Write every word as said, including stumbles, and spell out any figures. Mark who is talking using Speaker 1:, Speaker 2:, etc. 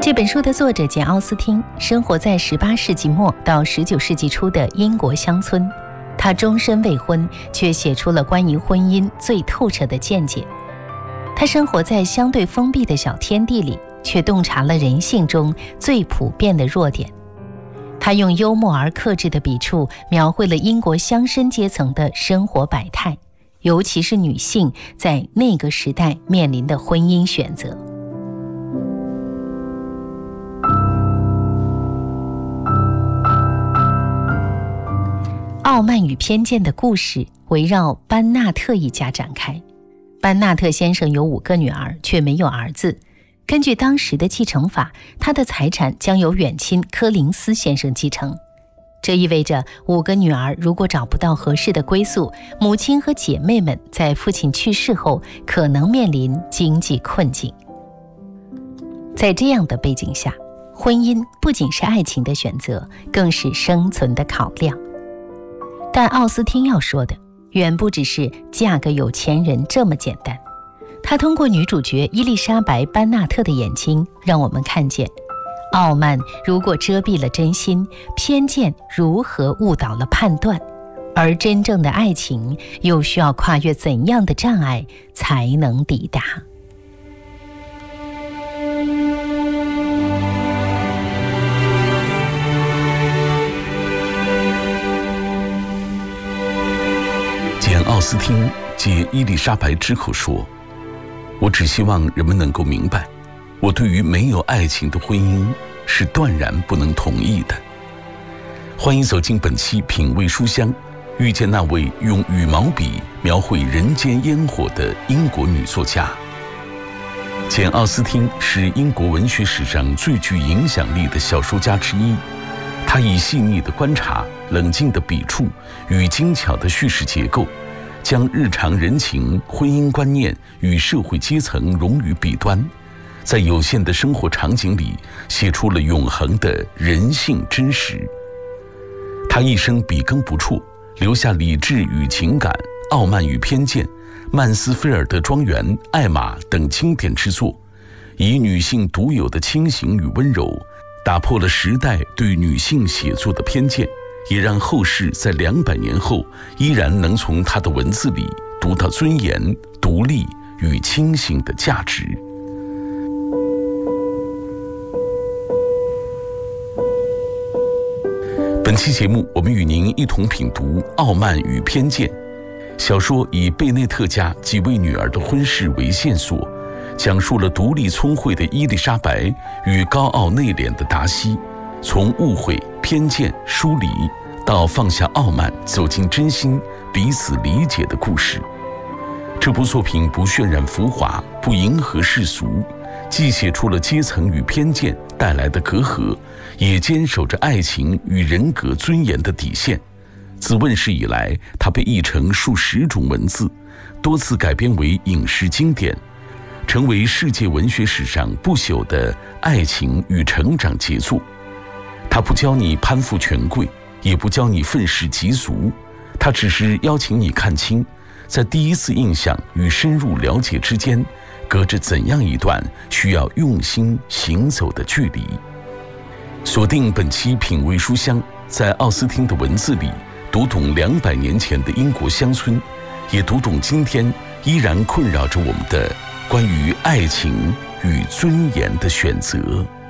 Speaker 1: 这本书的作者简·奥斯汀生活在十八世纪末到十九世纪初的英国乡村，他终身未婚，却写出了关于婚姻最透彻的见解。他生活在相对封闭的小天地里，却洞察了人性中最普遍的弱点。他用幽默而克制的笔触，描绘了英国乡绅阶层的生活百态，尤其是女性在那个时代面临的婚姻选择。傲慢与偏见的故事围绕班纳特一家展开。班纳特先生有五个女儿，却没有儿子。根据当时的继承法，他的财产将由远亲柯林斯先生继承。这意味着五个女儿如果找不到合适的归宿，母亲和姐妹们在父亲去世后可能面临经济困境。在这样的背景下，婚姻不仅是爱情的选择，更是生存的考量。但奥斯汀要说的远不只是嫁个有钱人这么简单。他通过女主角伊丽莎白·班纳特的眼睛，让我们看见傲慢如果遮蔽了真心，偏见如何误导了判断，而真正的爱情又需要跨越怎样的障碍才能抵达。
Speaker 2: 简·奥斯汀借伊丽莎白之口说，我只希望人们能够明白，我对于没有爱情的婚姻是断然不能同意的。欢迎走进本期品味书香，遇见那位用羽毛笔描绘人间烟火的英国女作家。简·奥斯汀是英国文学史上最具影响力的小说家之一，他以细腻的观察、冷静的笔触与精巧的叙事结构，将日常人情、婚姻观念与社会阶层融于笔端，在有限的生活场景里写出了永恒的人性真实。他一生笔耕不辍，留下理智与情感、傲慢与偏见、曼斯菲尔德庄园、艾玛等经典之作，以女性独有的清醒与温柔，打破了时代对女性写作的偏见，也让后世在两百年后依然能从他的文字里读到尊严、独立与清醒的价值。本期节目，我们与您一同品读《傲慢与偏见》。小说以贝内特家几位女儿的婚事为线索，讲述了独立聪慧的伊丽莎白与高傲内敛的达西，从误会、偏见、疏离到放下傲慢，走进真心，彼此理解的故事。这部作品不渲染浮华，不迎合世俗，既写出了阶层与偏见带来的隔阂，也坚守着爱情与人格尊严的底线。自问世以来，它被译成数十种文字，多次改编为影视经典，成为世界文学史上不朽的爱情与成长杰作。它不教你攀附权贵，也不教你愤世嫉俗，它只是邀请你看清，在第一次印象与深入了解之间，隔着怎样一段需要用心行走的距离。锁定本期品味书香，在奥斯汀的文字里读懂两百年前的英国乡村，也读懂今天依然困扰着我们的关于爱情与尊严的选择。